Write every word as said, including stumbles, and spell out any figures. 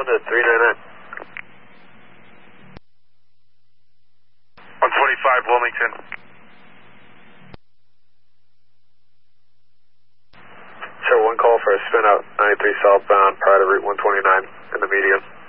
one to three nine nine. one forty-five Wilmington. Show one call for a spin out ninety-three southbound prior to Route one twenty-nine in the median.